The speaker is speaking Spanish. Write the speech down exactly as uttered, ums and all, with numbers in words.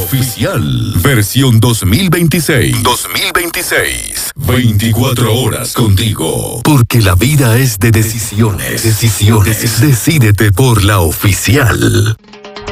Oficial. Versión dos mil veintiséis. dos mil veintiséis. veinticuatro horas contigo. Porque la vida es de decisiones. Decisiones. Decídete por La Oficial.